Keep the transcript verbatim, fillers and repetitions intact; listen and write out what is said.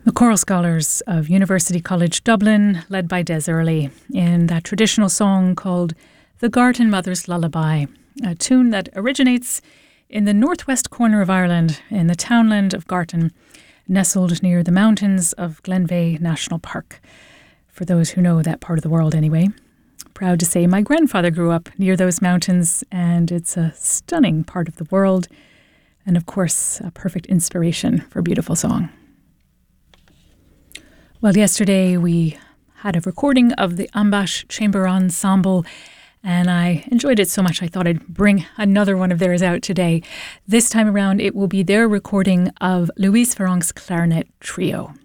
The choral scholars of University College Dublin, led by Des Early, in that traditional song called The Garden Mother's Lullaby, a tune that originates in the northwest corner of Ireland, in the townland of Gartan, nestled near the mountains of Glenveigh National Park. For those who know that part of the world anyway. Proud to say my grandfather grew up near those mountains, and it's a stunning part of the world, and of course, a perfect inspiration for a beautiful song. Well, yesterday we had a recording of the Ambash Chamber Ensemble, and I enjoyed it so much I thought I'd bring another one of theirs out today. This time around, it will be their recording of Louise Farrenc's Clarinet Trio.